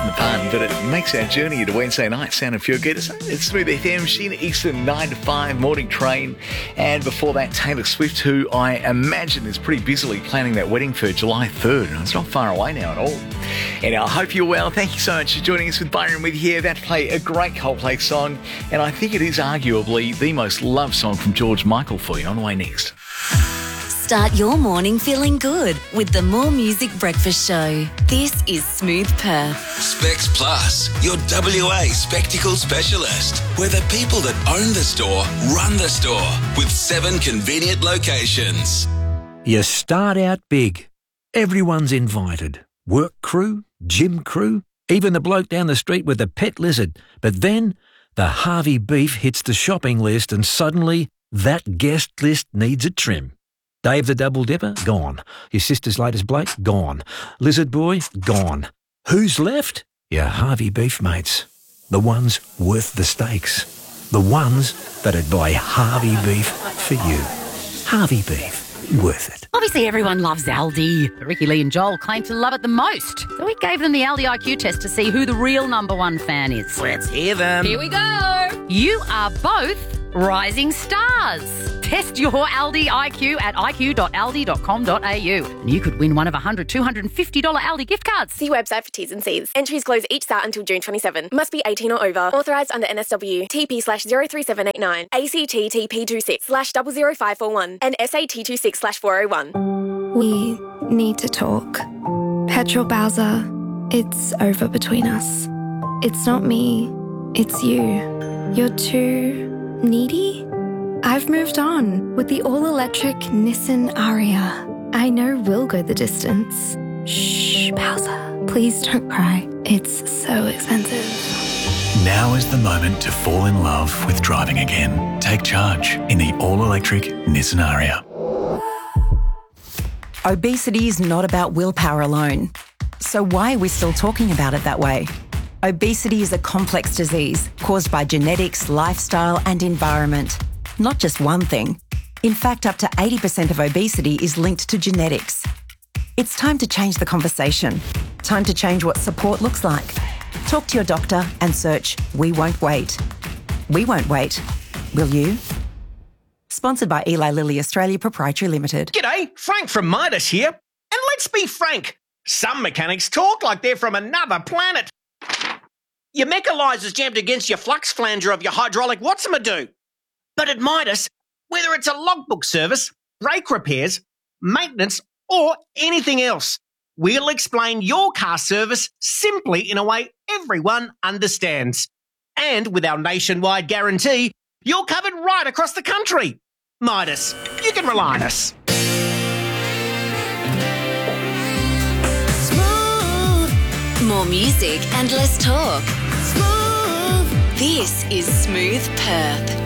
pardon the pun, but it makes our journey into Wednesday night sound and feel good. It's Smooth FM, Sheena Easton, 9 to 5, Morning Train. And before that, Taylor Swift, who I imagine is pretty busily planning that wedding for July 3rd. And it's not far away now at all. And I hope you're well. Thank you so much for joining us with Byron with you here. About to play a great Coldplay song. And I think it is arguably the most loved song from George Michael for you. On the way next. Start your morning feeling good with the More Music Breakfast Show. This is Smooth Perth. Specs Plus, your WA spectacle specialist. We're the people that own the store, run the store, with 7 convenient locations. You start out big. Everyone's invited. Work crew, gym crew, even the bloke down the street with the pet lizard. But then the Harvey beef hits the shopping list and suddenly that guest list needs a trim. Dave the Double Dipper, gone. Your sister's latest bloke, gone. Lizard Boy, gone. Who's left? Your Harvey beef mates. The ones worth the stakes. The ones that'd buy Harvey beef for you. Harvey beef, worth it. Obviously, everyone loves Aldi. But Ricky, Lee and Joel claim to love it the most. So we gave them the Aldi IQ test to see who the real number one fan is. Let's hear them. Here we go. You are both rising stars. Test your Aldi IQ at iq.aldi.com.au. And you could win one of $100, $250 Aldi gift cards. See website for T's and C's. Entries close each start until June 27. Must be 18 or over. Authorised under NSW. TP/03789. ACT TP26/00541. And SAT 26/401. We need to talk. Petrol Bowser, it's over between us. It's not me, it's you. You're too needy? I've moved on with the all-electric Nissan Ariya. I know we'll go the distance. Shh, Bowser, please don't cry. It's so expensive. Now is the moment to fall in love with driving again. Take charge in the all-electric Nissan Ariya. Obesity is not about willpower alone. So why are we still talking about it that way? Obesity is a complex disease caused by genetics, lifestyle and environment. Not just one thing. In fact, up to 80% of obesity is linked to genetics. It's time to change the conversation. Time to change what support looks like. Talk to your doctor and search We Won't Wait. We won't wait. Will you? Sponsored by Eli Lilly Australia Proprietary Limited. G'day, Frank from Midas here. And let's be frank, some mechanics talk like they're from another planet. Your mechanizer's jammed against your flux flanger of your hydraulic what's-a-do. But at Midas, whether it's a logbook service, brake repairs, maintenance, or anything else, we'll explain your car service simply in a way everyone understands. And with our nationwide guarantee, you're covered right across the country. Midas, you can rely on us. Smooth. More music and less talk. Smooth. This is Smooth Perth.